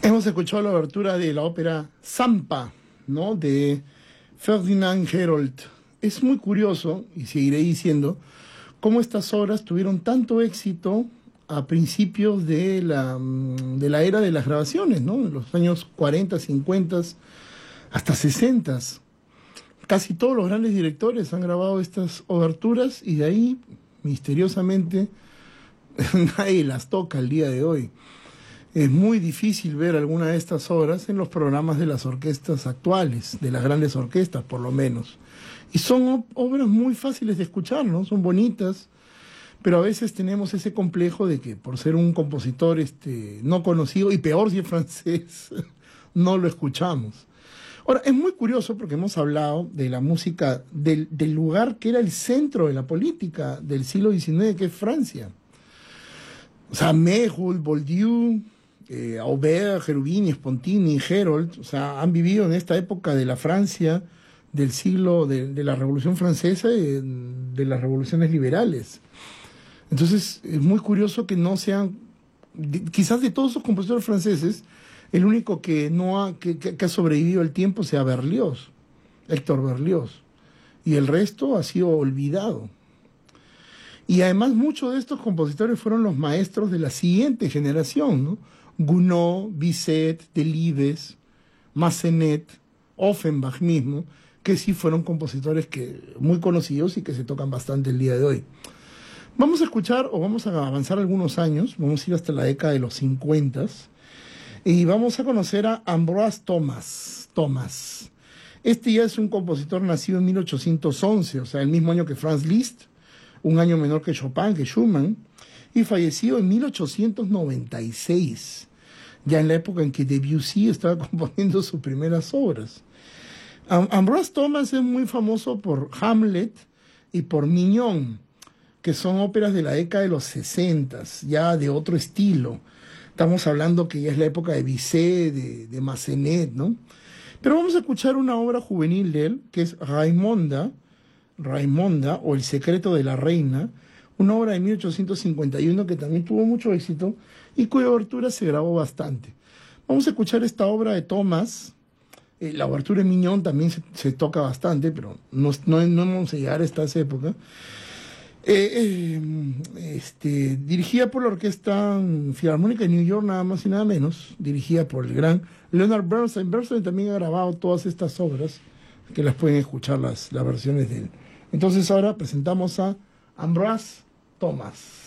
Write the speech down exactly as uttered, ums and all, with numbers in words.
Hemos escuchado la obertura de la ópera Zampa, ¿no?, de Ferdinand Gerold. Es muy curioso, y seguiré diciendo, cómo estas obras tuvieron tanto éxito a principios de la, de la era de las grabaciones, ¿no?, en los años cuarenta, cincuenta, hasta sesenta. Casi todos los grandes directores han grabado estas oberturas y de ahí, misteriosamente, nadie las toca al día de hoy. Es muy difícil ver alguna de estas obras en los programas de las orquestas actuales, de las grandes orquestas por lo menos. Y son obras muy fáciles de escuchar, ¿no? Son bonitas, pero a veces tenemos ese complejo de que por ser un compositor este, no conocido, y peor si es francés, no lo escuchamos. Ahora, es muy curioso porque hemos hablado de la música del, del lugar que era el centro de la política del siglo diecinueve, que es Francia. O sea, Méhul, Bourdieu, eh, Aubert, Cherubini, Spontini, Gerold, o sea, han vivido en esta época de la Francia del siglo de, de la Revolución Francesa y de, de las revoluciones liberales. Entonces, es muy curioso que no sean, de, quizás de todos esos compositores franceses, el único que no ha, que, que, que ha sobrevivido al tiempo sea Berlioz, Héctor Berlioz, y el resto ha sido olvidado. Y además muchos de estos compositores fueron los maestros de la siguiente generación, ¿no? Gounod, Bizet, Delibes, Massenet, Offenbach mismo, que sí fueron compositores que, muy conocidos y que se tocan bastante el día de hoy. Vamos a escuchar, o vamos a avanzar algunos años, vamos a ir hasta la década de los cincuenta, y vamos a conocer a Ambroise Thomas. Thomas. Este ya es un compositor nacido en mil ochocientos once, o sea, el mismo año que Franz Liszt, un año menor que Chopin, que Schumann, y fallecido en mil ochocientos noventa y seis, ya en la época en que Debussy estaba componiendo sus primeras obras. Am Ambroise Thomas es muy famoso por Hamlet y por Mignon, que son óperas de la década de los sesenta, ya de otro estilo. Estamos hablando que ya es la época de Bizet, de, de Massenet, ¿no? Pero vamos a escuchar una obra juvenil de él, que es Raimonda, Raimonda, o El secreto de la reina, una obra de mil ochocientos cincuenta y uno que también tuvo mucho éxito y cuya obertura se grabó bastante. Vamos a escuchar esta obra de Thomas. Eh, la obertura de Mignon también se, se toca bastante, pero no, no, no vamos a llegar a esta época. Eh, eh, este, dirigida por la Orquesta Filarmónica de New York, nada más y nada menos, dirigida por el gran Leonard Bernstein. Bernstein también ha grabado todas estas obras, que las pueden escuchar las, las versiones de él. Entonces ahora presentamos a Ambroise Thomas.